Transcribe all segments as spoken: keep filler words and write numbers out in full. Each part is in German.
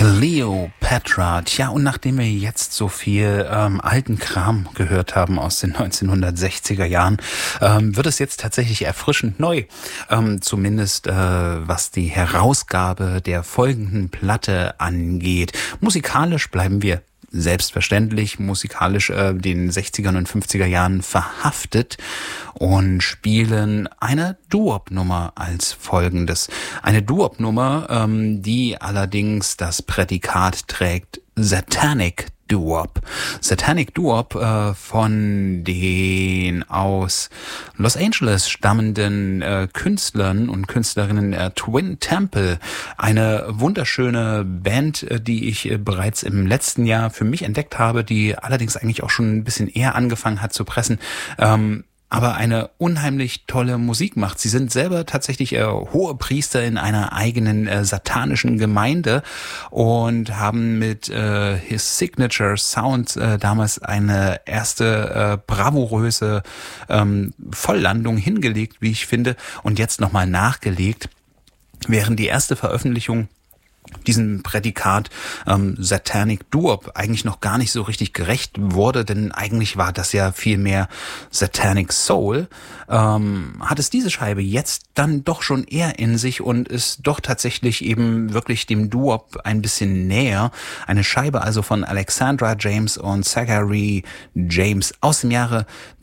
Cleopatra. Tja, und nachdem wir jetzt so viel ähm, alten Kram gehört haben aus den neunzehnhundertsechziger Jahren, ähm, wird es jetzt tatsächlich erfrischend neu. Ähm, zumindest äh, was die Herausgabe der folgenden Platte angeht. Musikalisch bleiben wir selbstverständlich musikalisch äh, den sechzigern und fünfziger Jahren verhaftet und spielen eine Doo-Wop-Nummer als folgendes. Eine Doo-Wop-Nummer, ähm, die allerdings das Prädikat trägt Satanic Doo-Wop. Satanic Doo-Wop äh, von den aus Los Angeles stammenden äh, Künstlern und Künstlerinnen äh, Twin Temple. Eine wunderschöne Band, äh, die ich äh, bereits im letzten Jahr für mich entdeckt habe, die allerdings eigentlich auch schon ein bisschen eher angefangen hat zu pressen. Ähm, aber eine unheimlich tolle Musik macht. Sie sind selber tatsächlich äh, hohe Priester in einer eigenen äh, satanischen Gemeinde und haben mit äh, His Signature Sound äh, damals eine erste äh, bravouröse ähm, Volllandung hingelegt, wie ich finde, und jetzt nochmal nachgelegt, während die erste Veröffentlichung diesem Prädikat ähm, Satanic Doo-Wop eigentlich noch gar nicht so richtig gerecht wurde, denn eigentlich war das ja viel mehr Satanic Soul, ähm, hat es diese Scheibe jetzt dann doch schon eher in sich und ist doch tatsächlich eben wirklich dem Doo-Wop ein bisschen näher. Eine Scheibe also von Alexandra James und Zachary James aus dem Jahre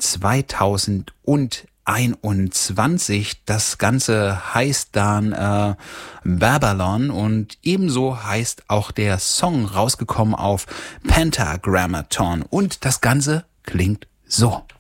zweitausendeinundzwanzig. Das Ganze heißt dann äh, Babylon und ebenso heißt auch der Song rausgekommen auf Pentagrammaton und das Ganze klingt so.